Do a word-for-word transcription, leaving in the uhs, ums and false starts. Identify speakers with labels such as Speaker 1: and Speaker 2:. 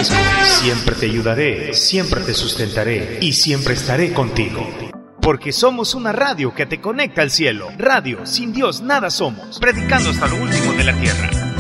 Speaker 1: agradezco. Siempre te ayudaré, siempre te sustentaré y siempre estaré contigo. Porque somos una radio que te conecta al cielo. Radio, sin Dios nada somos. Predicando hasta lo último de la tierra.